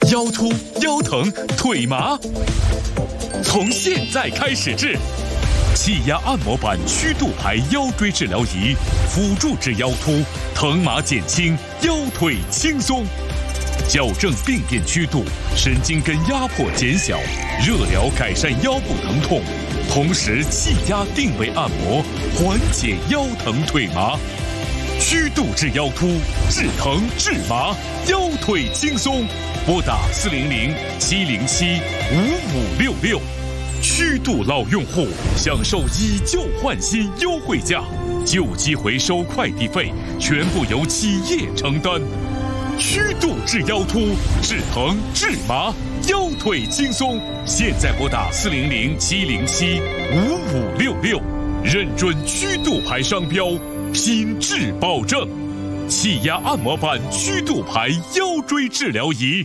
腰突、腰疼、腿麻，从现在开始治。气压按摩板曲度牌腰椎治疗仪，辅助治腰突，疼麻减轻，腰腿轻松，矫正病变曲度，神经根压迫减小，热疗改善腰部疼痛，同时气压定位按摩，缓解腰疼腿麻。曲度治腰突，治疼治麻，腰腿轻松。拨打400-707-5566。曲度老用户享受以旧换新优惠价，旧机回收快递费全部由企业承担。曲度治腰突，治疼治麻，腰腿轻松。现在拨打400-707-5566，认准曲度牌商标，品质保证。气压按摩板曲度牌腰椎治疗仪。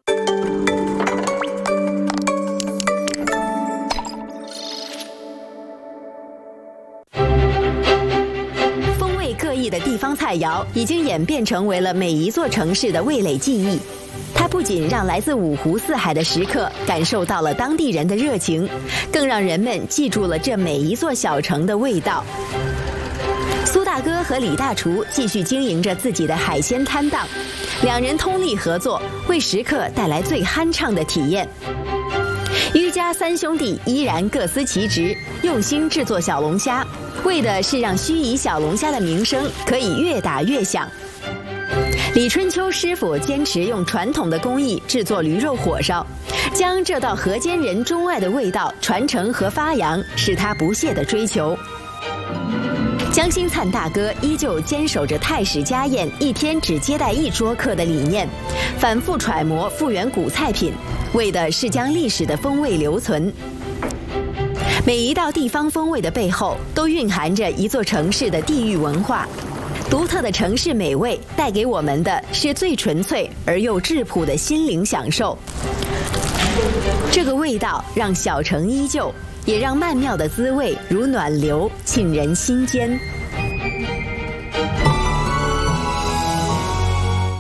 各异的地方菜肴已经演变成为了每一座城市的味蕾记忆。它不仅让来自五湖四海的食客感受到了当地人的热情，更让人们记住了这每一座小城的味道。苏大哥和李大厨继续经营着自己的海鲜摊档，两人通力合作，为食客带来最酣畅的体验。于家三兄弟依然各司其职，用心制作小龙虾，为的是让盱眙小龙虾的名声可以越打越响。李春秋师傅坚持用传统的工艺制作驴肉火烧，将这道河间人钟爱的味道传承和发扬，是他不懈的追求。江新灿大哥依旧坚守着泰式家宴一天只接待一桌客的理念，反复揣摩复原古菜品，为的是将历史的风味留存。每一道地方风味的背后，都蕴含着一座城市的地域文化。独特的城市美味带给我们的是最纯粹而又质朴的心灵享受。这个味道让小城依旧，也让曼妙的滋味如暖流沁人心间。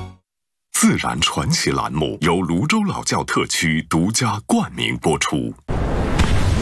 自然传奇栏目由泸州老窖特区独家冠名播出。